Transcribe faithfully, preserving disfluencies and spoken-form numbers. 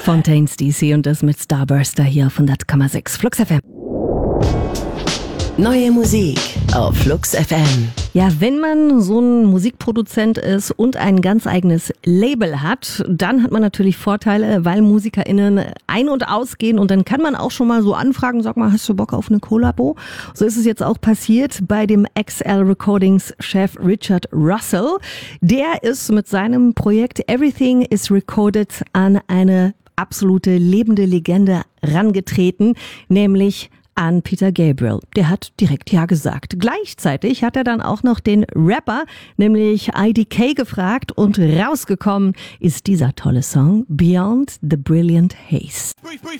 Fontaines D C und das mit Starburster hier auf hundert Komma sechs Flux F M. Neue Musik auf Flux F M. Ja, wenn man so ein Musikproduzent ist und ein ganz eigenes Label hat, dann hat man natürlich Vorteile, weil MusikerInnen ein- und ausgehen und dann kann man auch schon mal so anfragen, sag mal, hast du Bock auf eine Kollabo? So ist es jetzt auch passiert bei dem X L Recordings Chef Richard Russell. Der ist mit seinem Projekt Everything is Recorded an eine absolute lebende Legende rangetreten, nämlich an Peter Gabriel. Der hat direkt Ja gesagt. Gleichzeitig hat er dann auch noch den Rapper, nämlich I D K, gefragt und rausgekommen ist dieser tolle Song Beyond the Brilliant Haze. Brief, brief.